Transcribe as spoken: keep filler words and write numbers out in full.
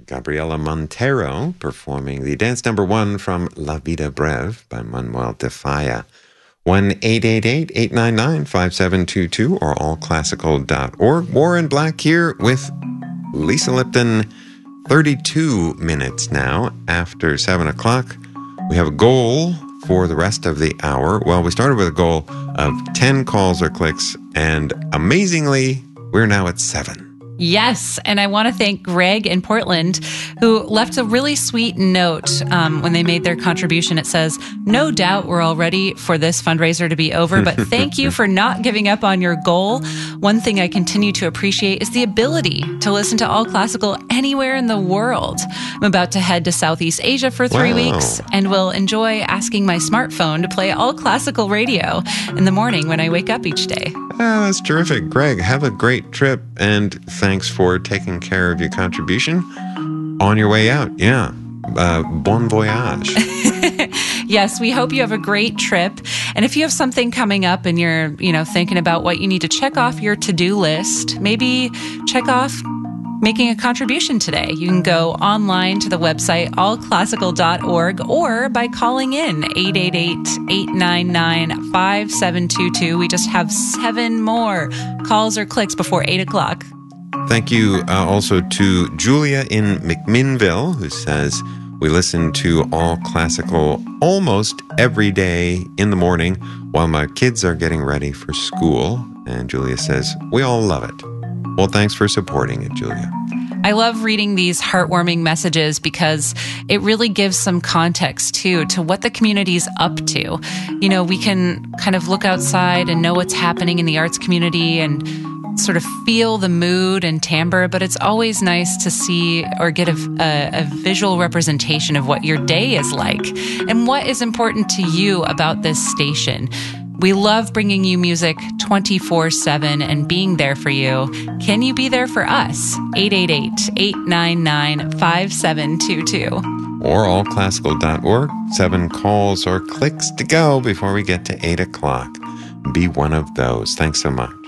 Gabriela Montero performing the dance number one from La Vida Breve by Manuel de Falla. one eight eight eight, eight nine nine, five seven two two or all classical dot org. Warren Black here with Lisa Lipton. thirty-two minutes now after seven o'clock. We have a goal for the rest of the hour. Well, we started with a goal of ten calls or clicks, and amazingly, we're now at seven. Yes, and I want to thank Greg in Portland, who left a really sweet note um, when they made their contribution. It says, no doubt we're all ready for this fundraiser to be over, but thank you for not giving up on your goal. One thing I continue to appreciate is the ability to listen to All Classical anywhere in the world. I'm about to head to Southeast Asia for three Wow. weeks and will enjoy asking my smartphone to play All Classical radio in the morning when I wake up each day. Oh, that's terrific. Greg, have a great trip, and thanks for taking care of your contribution on your way out. Yeah. Uh, bon voyage. Yes, we hope you have a great trip. And if you have something coming up and you're, you know, thinking about what you need to check off your to-do list, maybe check off making a contribution today. You can go online to the website all classical dot org or by calling in eight eight eight, eight nine nine, five seven two two. We just have seven more calls or clicks before eight o'clock. Thank you uh, also to Julia in McMinnville, who says, we listen to All Classical almost every day in the morning while my kids are getting ready for school. And Julia says, we all love it. Well, thanks for supporting it, Julia. I love reading these heartwarming messages because it really gives some context, too, to what the community's up to. You know, we can kind of look outside and know what's happening in the arts community and sort of feel the mood and timbre, but it's always nice to see or get a, a, a visual representation of what your day is like and what is important to you about this station. We love bringing you music twenty-four seven and being there for you. Can you be there for us? eight eight eight, eight nine nine, five seven two two. Or all classical dot org. Seven calls or clicks to go before we get to eight o'clock. Be one of those. Thanks so much.